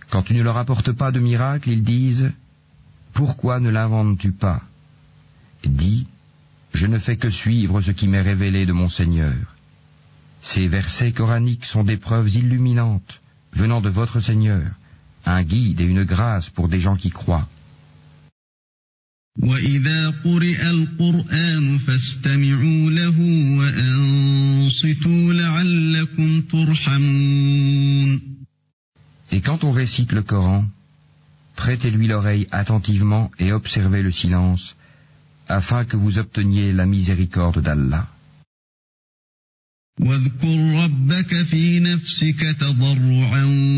Quand tu ne leur apportes pas de miracle, ils disent « Pourquoi ne l'inventes-tu pas ?» Dis « Je ne fais que suivre ce qui m'est révélé de mon Seigneur. » Ces versets coraniques sont des preuves illuminantes venant de votre Seigneur, un guide et une grâce pour des gens qui croient. وَإِذَا قُرِئَ الْقُرْآنُ فَاسْتَمِعُوا لَهُ وَأَنصِتُوا لَعَلَّكُمْ تُرْحَمُونَ. Et quand on récite le Coran, prêtez-lui l'oreille attentivement et observez le silence, afin que vous obteniez la miséricorde d'Allah. وَاذْكُرْ رَبَّكَ فِي نَفْسِكَ تَضَرُّعًا